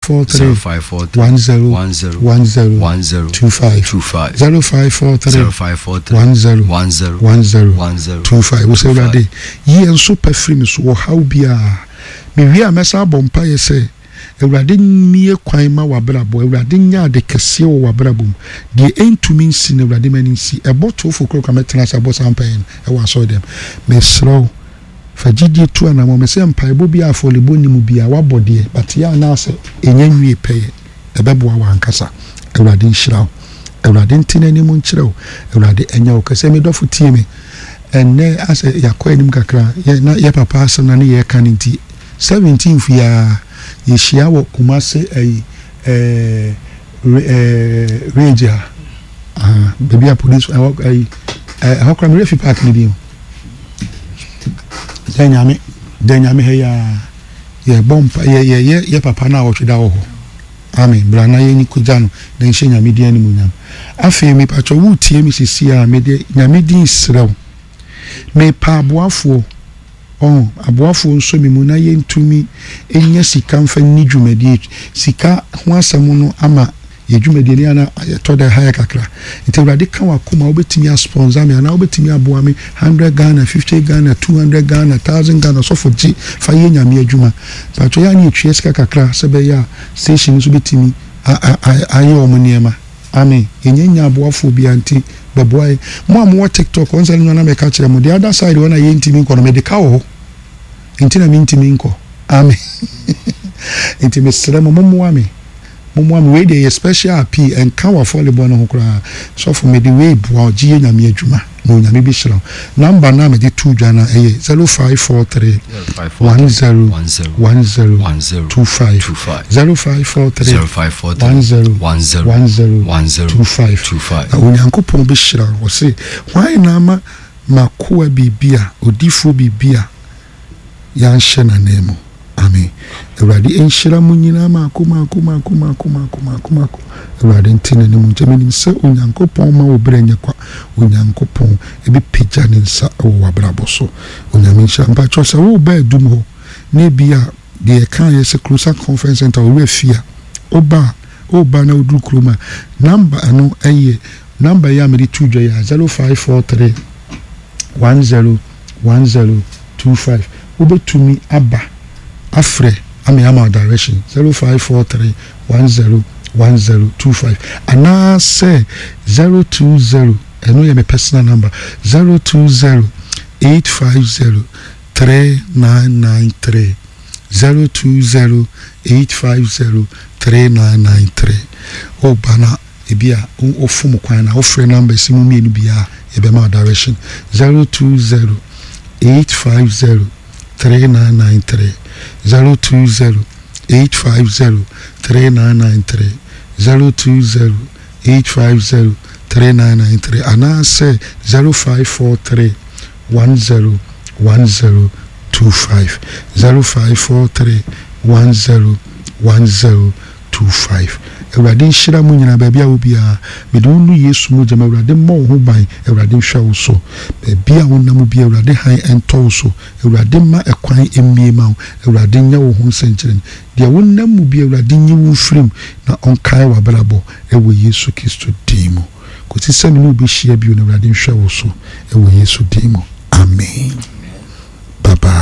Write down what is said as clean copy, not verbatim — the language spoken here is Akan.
0543 101025 0543 101025 wo say urade ye enso perfume so wo how bia me wi a mesa bompa ye say urade nie kwan ma wabrabo urade nya de kese wo wabrabo de entumi nsi na urade mani nsi eboto fo kro kametena sa bo sampan e wa so dem me sro fagidi tu anamo me se mpa ebo bia afolebo nimu bia wabode but ya na se enyanwie peye ebeboa wa ankasa urade nhyira urade ntinani mu nkyerɛw urade enya wo kase me dofo tie me enne ase yakɔ anim kakra ye papa asem na ne ye kan nti 17th ya yeshia wo Kumase ranger baby police hokra me refi park ni bi denyame he ya ye bompa ye papa na wo tweda wo ho amen brana ye ni kujano na nhye nyame dia ni munyam afi me pacho wo tie mi sisi a me de nyame din srew me pa aboafo aboafo nso mi mu na ye ntumi enya sika mfa ni dwumadi sika ho asam no ama ye dwumadi ni ana to da haya kakra nti urade kan wakoma obetimi a sponsor me ana obetimi aboa me 100 Ghana 50 Ghana 200 Ghana 1000 Ghana so for ji fa ye nyame adwuma pacho ya ni etwie sika kakra se be ya station so betimi aye omuniema amen yenyanya aboafo bi anti beboy mo amwo TikTok on sel no na me ka kire mo the other side wona ye ntimi nko no me de ka wo ntina mi ntimi nko amen ntimi sere mo ame we dey special p and can wa volleyball no kura so for me the way bo ji nyame adwuma no nyame bi hira number na me de 2 dwana 0543 101025 0543 101025 onyankopon bi hira wo say why na ma makoa bibia odifo bibia yan hye na nemo amen urade enhyira munyina makoma urade ntine ne munjameni se onyankopon ma obrenya kwa onyankopon ebi peja ne nsa wo wabraboso onyame nhyamba chose wo ba dum ho ne bia de kan yese closer conference center wo afia oba na odru kroma number ano number ya me de 2 dwa ya 0543 101025 obetumi aba afre ama direction 0543 101025 ana say 020 eno ye me personal number 020 850 3993 020 850 3993 obana ebia ofum kwan na ofre number simu mi enu bia ye be ma direction 020 850 3993 020 850 3993 020 850 3993 and say 0543 101025 0543 101025 Eurade nhyira mu nyina baabi a wo bia me de wonu Yesu mu jama Eurade mo ho ban Eurade hwa wo so baabi a wonam bia Eurade han ento so Eurade ma ekwan emmie ma Eurade nya wo ho nsenkyere de wonam mu bia Eurade nyi wo frim na onkai wa brabo ewo Yesu Kristo dimo ko ti sami no bi hia bi Eurade hwa wo so ewo Yesu dimo amen baba.